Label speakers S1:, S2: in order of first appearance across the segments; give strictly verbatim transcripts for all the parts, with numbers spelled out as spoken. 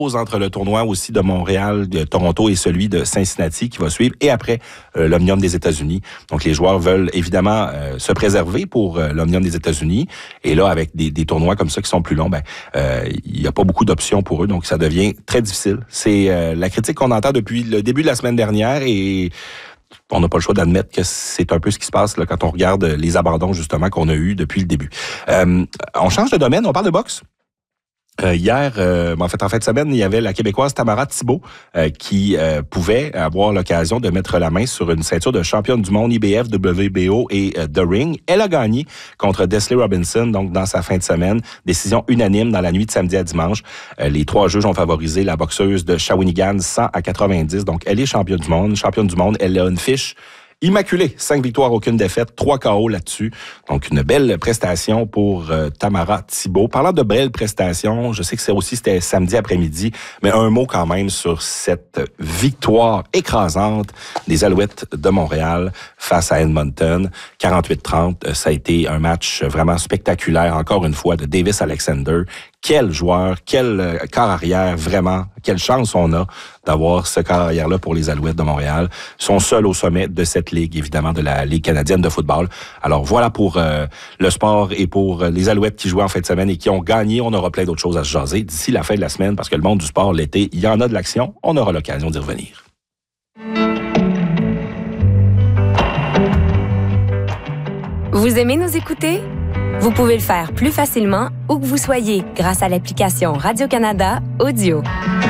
S1: entre le tournoi aussi de Montréal, de Toronto et celui de Cincinnati qui va suivre, et après euh, l'Omnium des États-Unis. Donc, les joueurs veulent évidemment euh, se préserver pour euh, l'Omnium des États-Unis. Et là, avec des, des tournois comme ça qui sont plus longs, ben euh, il n'y a pas beaucoup d'options pour eux, donc ça devient très difficile. C'est euh, la critique qu'on entend depuis le début de la semaine dernière, et on n'a pas le choix d'admettre que c'est un peu ce qui se passe là, quand on regarde les abandons justement qu'on a eus depuis le début. Euh, on change de domaine, on parle de boxe. Euh, hier, euh, en fait, en fin de semaine, il y avait la Québécoise Tamara Thibault euh, qui euh, pouvait avoir l'occasion de mettre la main sur une ceinture de championne du monde I B F, W B O et euh, The Ring. Elle a gagné contre Desley Robinson, donc dans sa fin de semaine. Décision unanime dans la nuit de samedi à dimanche. Euh, les trois juges ont favorisé la boxeuse de Shawinigan cent à quatre-vingt-dix. Donc, elle est championne du monde. Championne du monde, elle a une fiche immaculée. Cinq victoires, aucune défaite, trois K O là-dessus. Donc, une belle prestation pour euh, Tamara Thibault. Parlant de belles prestations, je sais que c'est aussi, c'était samedi après-midi, mais un mot quand même sur cette victoire écrasante des Alouettes de Montréal face à Edmonton. quarante-huit trente, ça a été un match vraiment spectaculaire, encore une fois, de Davis Alexander. Quel joueur, quel corps arrière, vraiment, quelle chance on a d'avoir ce corps arrière-là pour les Alouettes de Montréal. Ils sont seuls au sommet de cette ligue, évidemment, de la Ligue canadienne de football. Alors voilà pour euh, le sport et pour les Alouettes qui jouaient en fin de semaine et qui ont gagné. On aura plein d'autres choses à se jaser d'ici la fin de la semaine, parce que le monde du sport, l'été, il y en a de l'action. On aura l'occasion d'y revenir.
S2: Vous aimez nous écouter? Vous pouvez le faire plus facilement où que vous soyez grâce à l'application Radio-Canada Audio.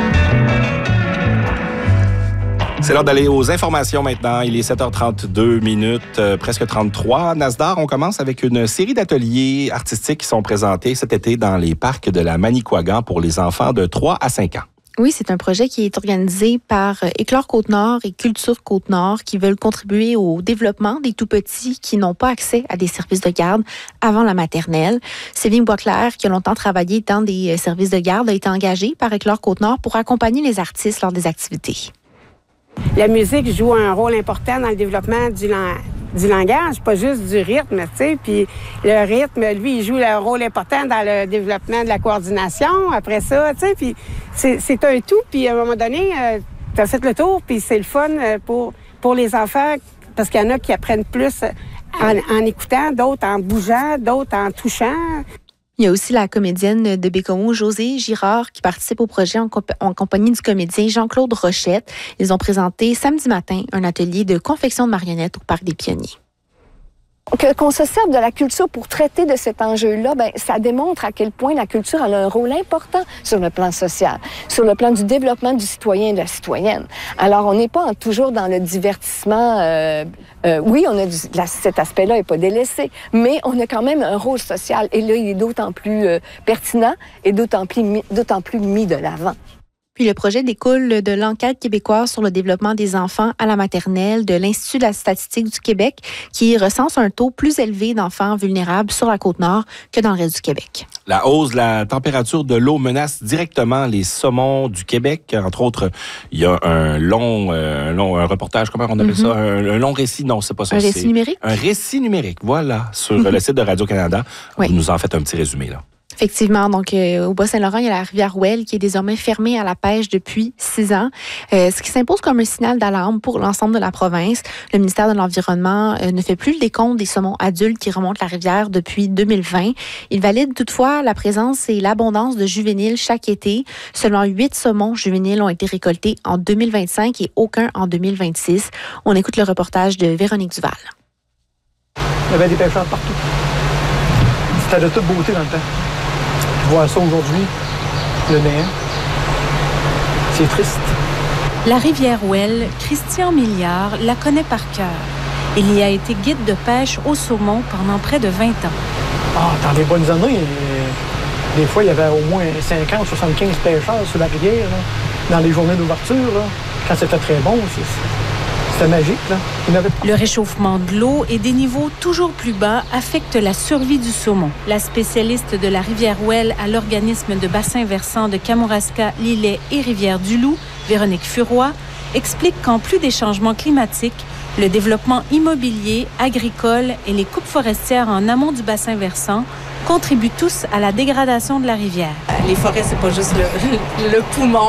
S1: C'est l'heure d'aller aux informations maintenant. Il est sept heures trente-deux minutes, euh, presque trente-trois. Nasdaq, on commence avec une série d'ateliers artistiques qui sont présentés cet été dans les parcs de la Manicouagan pour les enfants de trois à cinq ans.
S3: Oui, c'est un projet qui est organisé par Éclore Côte-Nord et Culture Côte-Nord qui veulent contribuer au développement des tout-petits qui n'ont pas accès à des services de garde avant la maternelle. Céline Boisclair, qui a longtemps travaillé dans des services de garde, a été engagée par Éclore Côte-Nord pour accompagner les artistes lors des activités.
S4: La musique joue un rôle important dans le développement du langage. du langage, pas juste du rythme, tu sais. Puis le rythme, lui, il joue un rôle important dans le développement de la coordination. Après ça, tu sais, puis c'est, c'est un tout. Puis à un moment donné, euh, t'as fait le tour, puis c'est le fun pour, pour les enfants, parce qu'il y en a qui apprennent plus en, en écoutant, d'autres en bougeant, d'autres en touchant.
S3: Il y a aussi la comédienne de Bécomo, Josée Girard, qui participe au projet en, comp- en compagnie du comédien Jean-Claude Rochette. Ils ont présenté samedi matin un atelier de confection de marionnettes au Parc des Pionniers.
S5: Que, qu'on se serve de la culture pour traiter de cet enjeu-là, ben, ça démontre à quel point la culture a un rôle important sur le plan social, sur le plan du développement du citoyen et de la citoyenne. Alors, on n'est pas toujours dans le divertissement. Euh, euh, oui, on a du, la, cet aspect-là n'est pas délaissé, mais on a quand même un rôle social. Et là, il est d'autant plus euh, pertinent et d'autant plus, d'autant plus mis de l'avant.
S3: Puis le projet découle de l'enquête québécoise sur le développement des enfants à la maternelle de l'Institut de la statistique du Québec, qui recense un taux plus élevé d'enfants vulnérables sur la Côte-Nord que dans le reste du Québec.
S1: La hausse de la température de l'eau menace directement les saumons du Québec. Entre autres, il y a un long, euh, un, long un reportage, comment on appelle mm-hmm. ça? Un, un long récit, non, c'est pas ça.
S3: Un récit
S1: c'est
S3: numérique?
S1: Un récit numérique, voilà, sur mm-hmm. le site de Radio-Canada. Oui. Vous nous en faites un petit résumé, là.
S3: Effectivement, donc euh, au Bas-Saint-Laurent, il y a la rivière Ouelle qui est désormais fermée à la pêche depuis six ans, euh, ce qui s'impose comme un signal d'alarme pour l'ensemble de la province. Le ministère de l'Environnement euh, ne fait plus le décompte des saumons adultes qui remontent la rivière depuis deux mille vingt. Il valide toutefois la présence et l'abondance de juvéniles chaque été. Seulement huit saumons juvéniles ont été récoltés en deux mille vingt-cinq et aucun en deux mille vingt-six. On écoute le reportage de Véronique Duval.
S6: Il y avait des pêcheurs partout. C'était de toute beauté dans le temps. Voir ça aujourd'hui, le néant, c'est triste.
S7: La rivière Ouelle, Christian Milliard la connaît par cœur. Il y a été guide de pêche au saumon pendant près de vingt ans.
S6: Ah, dans les bonnes années, des fois, il y avait au moins cinquante, soixante-quinze pêcheurs sur la rivière, là, dans les journées d'ouverture, là, quand c'était très bon. C'est, c'était magique. Là.
S7: Le réchauffement de l'eau et des niveaux toujours plus bas affectent la survie du saumon. La spécialiste de la rivière Ouelle à l'organisme de bassin versant de Kamouraska, Lillet et Rivière-du-Loup, Véronique Furoy, explique qu'en plus des changements climatiques, le développement immobilier, agricole et les coupes forestières en amont du bassin versant contribuent tous à la dégradation de la rivière.
S8: Les forêts, c'est pas juste le, le poumon